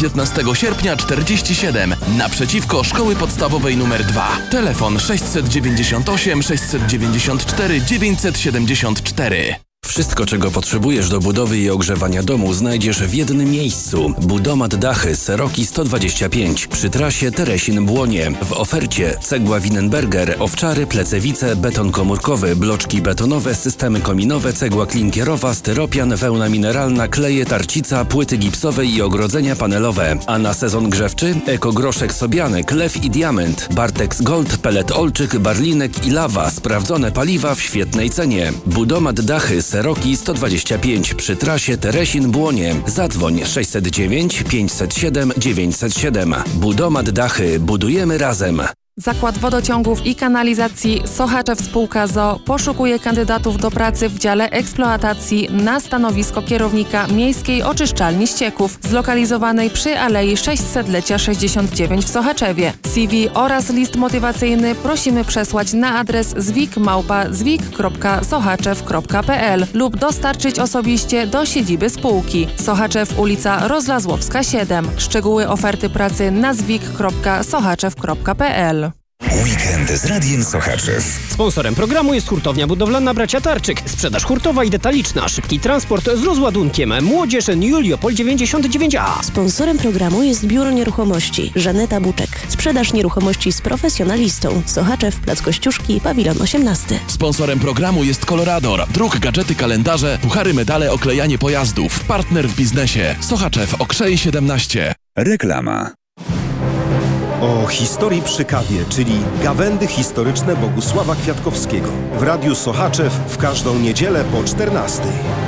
15 sierpnia 47 naprzeciwko Szkoły Podstawowej nr 2. Telefon 698 694 974. Wszystko, czego potrzebujesz do budowy i ogrzewania domu, znajdziesz w jednym miejscu. Budomat Dachy Seroki 125 przy trasie Teresin-Błonie. W ofercie cegła Winenberger, owczary, plecewice, beton komórkowy, bloczki betonowe, systemy kominowe, cegła klinkierowa, styropian, wełna mineralna, kleje, tarcica, płyty gipsowe i ogrodzenia panelowe. A na sezon grzewczy ekogroszek Sobianek, Lew i Diament, Bartex Gold, pelet Olczyk, Barlinek i Lawa. Sprawdzone paliwa w świetnej cenie. Budomat Dachy Seroki 125 przy trasie Teresin-Błonie. Zadzwoń 609 507 907. Budomat Dachy. Budujemy razem. Zakład Wodociągów i Kanalizacji Sochaczew Spółka z.o.o. poszukuje kandydatów do pracy w dziale eksploatacji na stanowisko kierownika Miejskiej Oczyszczalni Ścieków zlokalizowanej przy Alei 600-lecia 69 w Sochaczewie. CV oraz list motywacyjny prosimy przesłać na adres zwik@zwik.sochaczew.pl lub dostarczyć osobiście do siedziby spółki. Sochaczew, ulica Rozlazłowska 7. Szczegóły oferty pracy na zwik.sochaczew.pl. Weekend z Radiem Sochaczew. Sponsorem programu jest hurtownia budowlana Bracia Tarczyk. Sprzedaż hurtowa i detaliczna, szybki transport z rozładunkiem. Młodzież Juliopol 99A. Sponsorem programu jest Biuro Nieruchomości Żaneta Buczek. Sprzedaż nieruchomości z profesjonalistą. Sochaczew, Plac Kościuszki, Pawilon 18. Sponsorem programu jest Colorador. Druk, gadżety, kalendarze, puchary, medale, oklejanie pojazdów. Partner w biznesie. Sochaczew, Okrzej 17. Reklama. O historii przy kawie, czyli gawędy historyczne Bogusława Kwiatkowskiego. W Radiu Sochaczew w każdą niedzielę po 14:00.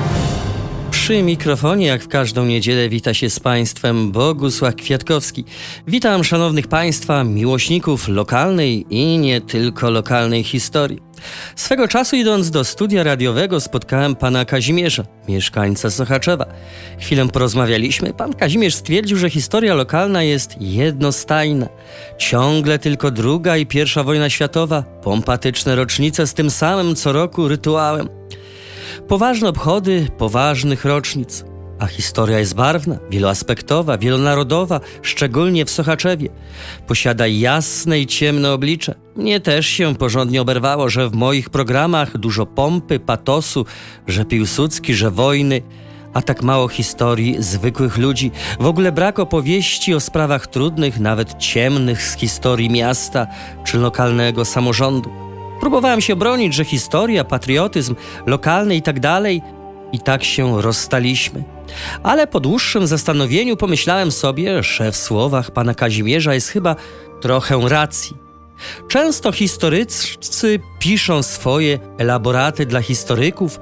Przy mikrofonie, jak w każdą niedzielę, wita się z Państwem Bogusław Kwiatkowski. Witam szanownych Państwa, miłośników lokalnej i nie tylko lokalnej historii. Swego czasu, idąc do studia radiowego, spotkałem pana Kazimierza, mieszkańca Sochaczewa. Chwilę porozmawialiśmy. Pan Kazimierz stwierdził, że historia lokalna jest jednostajna. Ciągle tylko II i I wojna światowa, pompatyczne rocznice z tym samym co roku rytuałem. Poważne obchody poważnych rocznic. A historia jest barwna, wieloaspektowa, wielonarodowa, szczególnie w Sochaczewie. Posiada jasne i ciemne oblicze. Mnie też się porządnie oberwało, że w moich programach dużo pompy, patosu, że Piłsudski, że wojny, a tak mało historii zwykłych ludzi. W ogóle brak opowieści o sprawach trudnych, nawet ciemnych z historii miasta czy lokalnego samorządu. Próbowałem się bronić, że historia, patriotyzm, lokalny i tak dalej. I tak się rozstaliśmy. Ale po dłuższym zastanowieniu pomyślałem sobie, że w słowach pana Kazimierza jest chyba trochę racji. Często historycy piszą swoje elaboraty dla historyków,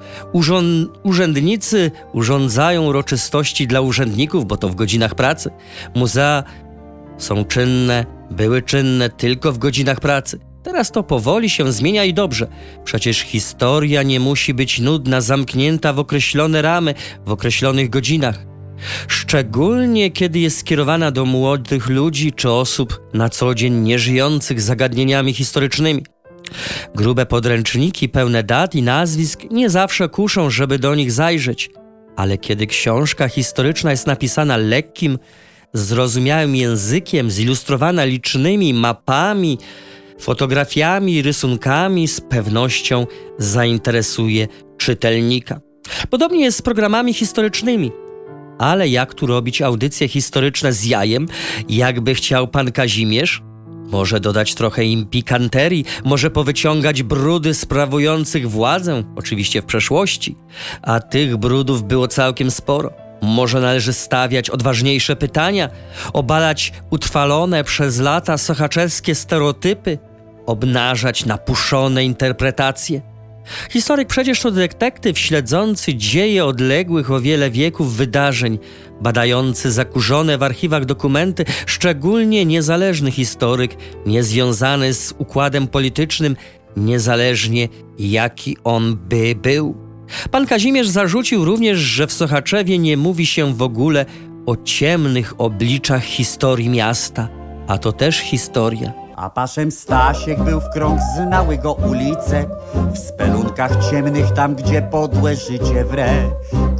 urzędnicy urządzają uroczystości dla urzędników, bo to w godzinach pracy. Muzea są czynne, były czynne tylko w godzinach pracy. Teraz to powoli się zmienia i dobrze. Przecież historia nie musi być nudna, zamknięta w określone ramy, w określonych godzinach. Szczególnie kiedy jest skierowana do młodych ludzi czy osób na co dzień nieżyjących zagadnieniami historycznymi. Grube podręczniki pełne dat i nazwisk nie zawsze kuszą, żeby do nich zajrzeć. Ale kiedy książka historyczna jest napisana lekkim, zrozumiałym językiem, zilustrowana licznymi mapami, fotografiami, rysunkami, z pewnością zainteresuje czytelnika. Podobnie jest z programami historycznymi. Ale jak tu robić audycje historyczne z jajem, jakby chciał pan Kazimierz? Może dodać trochę im pikanterii, może powyciągać brudy sprawujących władzę, oczywiście w przeszłości, a tych brudów było całkiem sporo. Może należy stawiać odważniejsze pytania, obalać utrwalone przez lata sochaczewskie stereotypy, obnażać napuszone interpretacje. Historyk przecież to detektyw śledzący dzieje odległych o wiele wieków wydarzeń, badający zakurzone w archiwach dokumenty, szczególnie niezależny historyk, niezwiązany z układem politycznym, niezależnie jaki on by był. Pan Kazimierz zarzucił również, że w Sochaczewie nie mówi się w ogóle o ciemnych obliczach historii miasta, a to też historia. A paszem Stasiek był w krąg, znały go ulice, w spelunkach ciemnych tam, gdzie podłe życie wre.